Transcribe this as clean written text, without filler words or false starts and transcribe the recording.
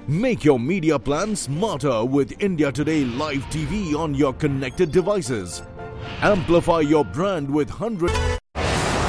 Make your media plan smarter with India Today Live TV on your connected devices. Amplify your brand with 100